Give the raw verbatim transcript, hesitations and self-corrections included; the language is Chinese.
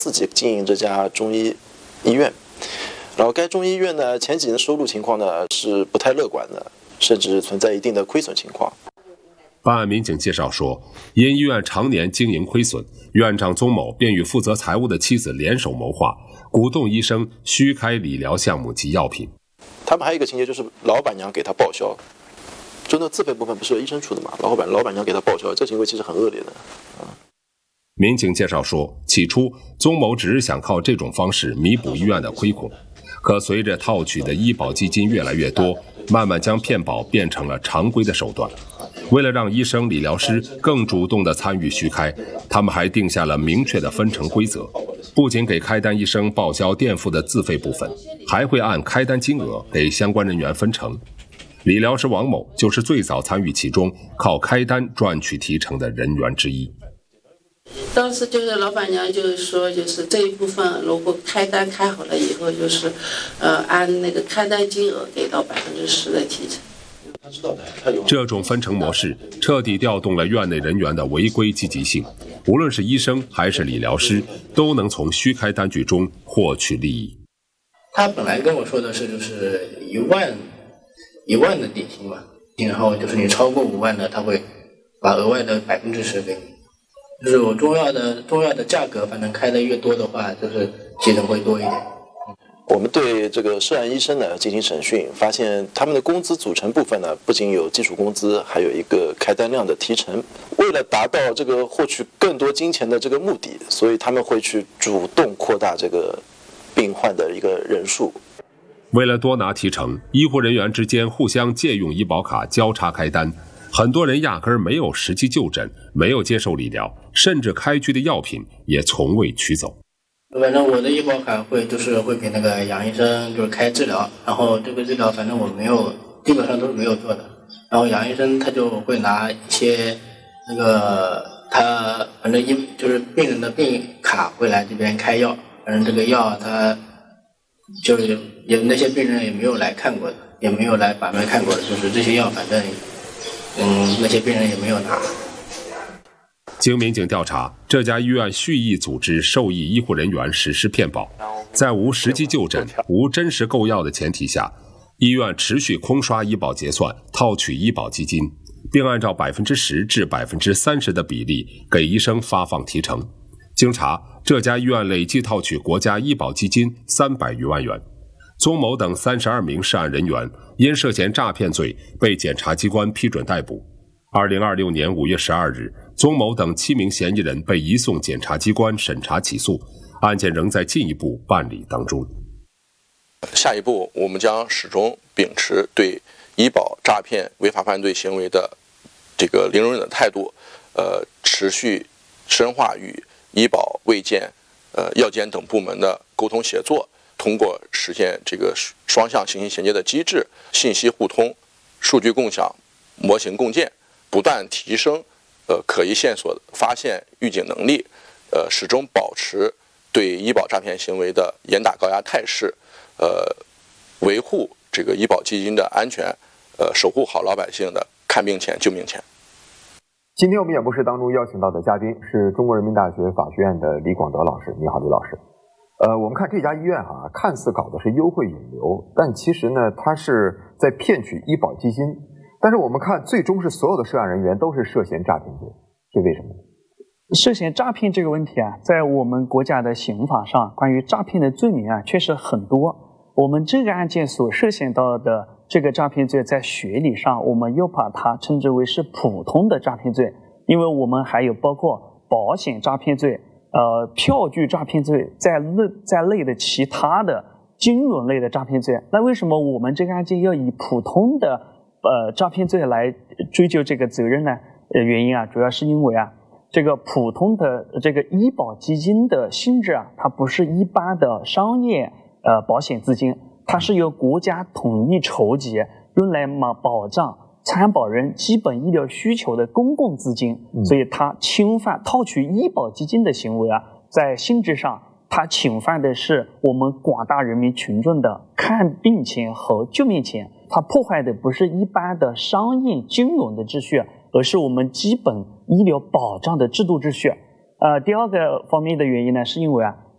自己经营这家中医医院。然后该中医院呢，前几年收入情况呢是不太乐观的，甚至存在一定的亏损情况。 办案民警介绍说，因医院常年经营亏损，院长宗某便与负责财务的妻子联手谋划，鼓动医生虚开理疗项目及药品。 他们还有一个情节就是老板娘给他报销，就那自费部分不是由医生出的嘛，老板老板娘给他报销，这行为其实很恶劣的。啊民警介绍说，起初宗某只是想靠这种方式弥补医院的亏空，可随着套取的医保基金越来越多，慢慢将骗保变成了常规的手段。为了让医生、理疗师更主动地参与虚开，他们还定下了明确的分成规则，不仅给开单医生报销垫付的自费部分，还会按开单金额给相关人员分成。理疗师王某就是最早参与其中，靠开单赚取提成的人员之一。 当时就是老板娘就是说，就是这一部分如果开单开好了以后，就是呃按那个开单金额给到百分之十的提成。 这种分成模式彻底调动了院内人员的违规积极性，无论是医生还是理疗师，都能从虚开单据中获取利益。 他本来跟我说的是就是一万一万的底薪嘛，然后就是你超过五万的，他会把额外的百分之十给你。就是我中药的中药的价格，反正开的越多的话，就是提成会多一点。 我们对这个涉案医生呢进行审讯，发现他们的工资组成部分呢，不仅有基础工资，还有一个开单量的提成。为了达到这个获取更多金钱的这个目的，所以他们会去主动扩大这个病患的一个人数。 为了多拿提成，医护人员之间互相借用医保卡交叉开单，很多人压根儿没有实际就诊，没有接受理疗，甚至开具的药品也从未取走。 反正我的医保卡会就是会给那个杨医生就是开治疗，然后这个治疗反正我没有，基本上都是没有做的。然后杨医生他就会拿一些那个他反正医就是病人的病卡会来这边开药，反正这个药他就是也那些病人也没有来看过的，也没有来把脉看过的，就是这些药反正嗯那些病人也没有拿。 经民警调查，这家医院蓄意组织受益医护人员实施骗保，在无实际就诊、无真实购药的前提下，医院持续空刷医保结算，套取医保基金，并按照百分之十至百分之三十的比例给医生发放提成。经查，这家医院累计套取国家医保基金三百余万元。宗某等三十二名涉案人员因涉嫌诈骗罪被检察机关批准逮捕。二零二六年五月十二日，宗某等七名嫌疑人被移送检察机关审查起诉，案件仍在进一步办理当中。 下一步，我们将始终秉持对医保诈骗违法犯罪行为的这个零容忍的态度，呃，持续深化与医保、卫健、呃药监等部门的沟通协作，通过实现这个双向信息衔接的机制、信息互通、数据共享、模型共建，不断提升呃可疑线索的发现预警能力，呃始终保持对医保诈骗行为的严打高压态势，呃维护这个医保基金的安全，呃守护好老百姓的看病钱救命钱。 今天我们演播室当中邀请到的嘉宾是中国人民大学法学院的李广德老师。你好，李老师。呃，我们看这家医院啊，看似搞的是优惠引流，但其实呢，它是在骗取医保基金。但是我们看，最终是所有的涉案人员都是涉嫌诈骗罪，这为什么？ 涉嫌诈骗这个问题啊，在我们国家的刑法上，关于诈骗的罪名啊，确实很多。我们这个案件所涉嫌到的这个诈骗罪，在学理上，我们又把它称之为是普通的诈骗罪，因为我们还有包括保险诈骗罪、呃票据诈骗罪在内在内的其他的金融类的诈骗罪。那为什么我们这个案件要以普通的呃诈骗罪来追究这个责任呢？呃，原因啊，主要是因为啊，这个普通的这个医保基金的性质啊，它不是一般的商业呃保险资金，它是由国家统一筹集，用来嘛保障参保人基本医疗需求的公共资金，嗯、所以它侵犯套取医保基金的行为啊，在性质上，它侵犯的是我们广大人民群众的看病钱和救命钱，它破坏的不是一般的商业金融的秩序，而是我们基本医疗保障的制度秩序。呃，第二个方面的原因呢，是因为啊，